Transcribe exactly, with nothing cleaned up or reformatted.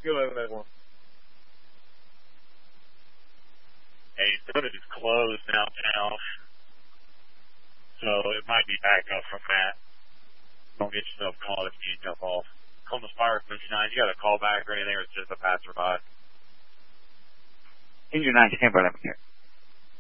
Go ahead with that one. Hey, Soda is closed downtown, so it might be back up from that. Don't get yourself caught if you jump off. Columbus Fire fifty-nine, you got a call back or anything, or it's just a passerby? Engine nine, stand by, I'm here.